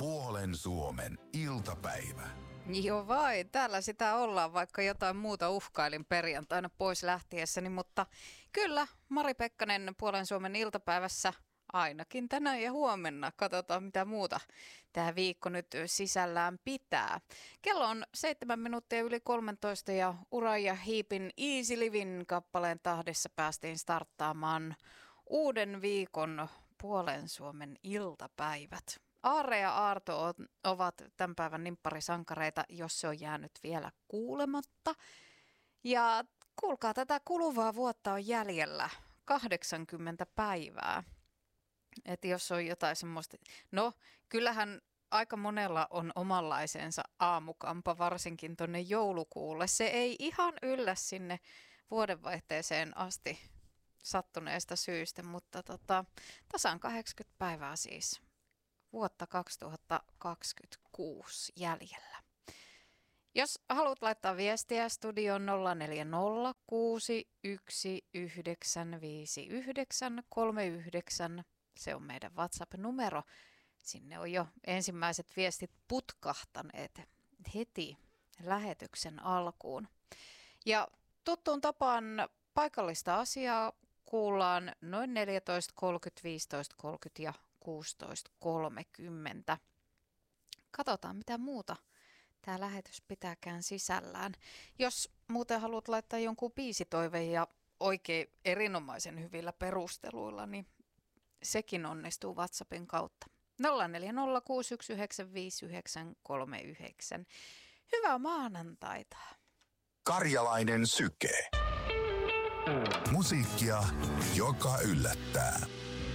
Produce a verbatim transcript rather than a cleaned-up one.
Puolen Suomen iltapäivä. Joo vai, täällä sitä ollaan, vaikka jotain muuta uhkailin perjantaina pois lähtiessäni, mutta kyllä Mari Pekkanen Puolen Suomen iltapäivässä ainakin tänään ja huomenna. Katsotaan mitä muuta tämä viikko nyt sisällään pitää. Kello on seitsemän minuuttia yli kolmetoista ja Uriah Heepin Easy Living -kappaleen tahdissa päästiin starttaamaan uuden viikon Puolen Suomen iltapäivät. Aare ja Aarto on, ovat tämän päivän nimpparisankareita, jos se on jäänyt vielä kuulematta. Ja kuulkaa, tätä kuluvaa vuotta on jäljellä kahdeksankymmentä päivää. Että jos on jotain semmoista, no kyllähän aika monella on omanlaisensa aamukampa, varsinkin tuonne joulukuulle. Se ei ihan yllä sinne vuodenvaihteeseen asti sattuneesta syystä, mutta tota, tasan kahdeksankymmentä päivää siis vuotta kaksituhattakaksikymmentäkuusi jäljellä. Jos haluat laittaa viestiä studioon nolla neljä nolla kuusi yksi yhdeksän viisi yhdeksän kolme yhdeksän, se on meidän WhatsApp-numero. Sinne on jo ensimmäiset viestit putkahtaneet heti lähetyksen alkuun. Ja tuttuun tapaan paikallista asiaa kuullaan noin neljätoista kolmekymmentä, viisitoista kolmekymmentä ja kuusitoista kolmekymmentä. Katsotaan mitä muuta tämä lähetys pitääkään sisällään. Jos muuten haluat laittaa jonkun biisitoiveen ja oikein erinomaisen hyvillä perusteluilla, niin sekin onnistuu WhatsAppin kautta. nolla neljä nolla kuusi yksi yhdeksän viisi yhdeksän kolme yhdeksän. Hyvää maanantaita. Karjalainen Syke. Musiikkia, joka yllättää.